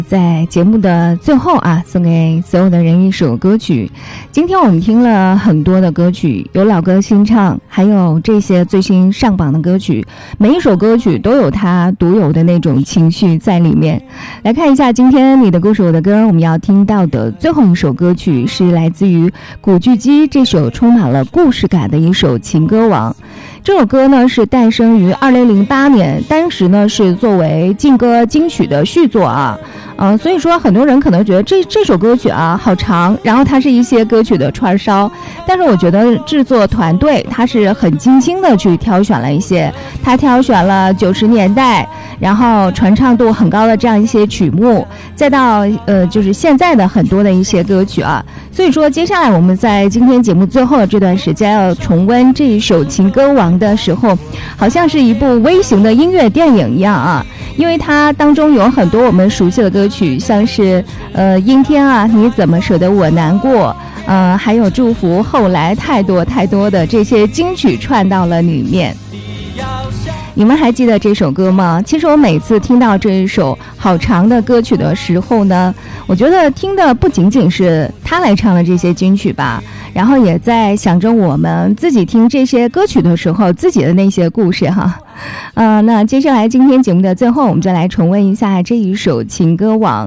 在节目的最后啊，送给所有的人一首歌曲。今天我们听了很多的歌曲，有老歌新唱，还有这些最新上榜的歌曲，每一首歌曲都有它独有的那种情绪在里面。来看一下今天你的故事我的歌，我们要听到的最后一首歌曲是来自于古巨基这首充满了故事感的一首情歌王。这首歌呢是诞生于2008年，当时呢是作为劲歌金曲的续作啊。所以说很多人可能觉得这首歌曲啊好长，然后它是一些歌曲的串烧，但是我觉得制作团队他是很精心的去挑选了一些，他挑选了90年代然后传唱度很高的这样一些曲目，再到就是现在的很多的一些歌曲啊。所以说接下来我们在今天节目最后的这段时间要重温这一首情歌王的时候，好像是一部微型的音乐电影一样啊，因为它当中有很多我们熟悉的歌曲，像是阴天啊，你怎么舍得我难过，还有祝福，后来太多太多的这些金曲串到了里面。你们还记得这首歌吗？其实我每次听到这一首好长的歌曲的时候呢，我觉得听的不仅仅是他来唱的这些金曲吧，然后也在想着我们自己听这些歌曲的时候自己的那些故事哈。那接下来今天节目的最后，我们就来重温一下这一首情歌王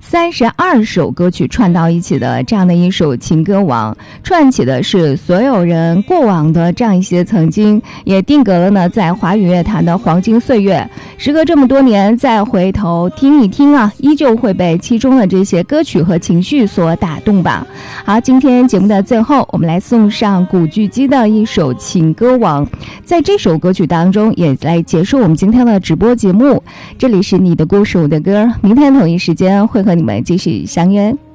，32首歌曲串到一起的这样的一首情歌王，串起的是所有人过往的这样一些曾经，也定格了呢在华语乐坛的黄金岁月。时隔这么多年再回头听一听啊，依旧会被其中的这些歌曲和情绪所打动吧。好，今天节目的最后，我们来送上古巨基的一首情歌王，在这首歌曲当中也来结束我们今天的直播节目。这里是你的故事我的歌，明天同一时间会和你们继续相约。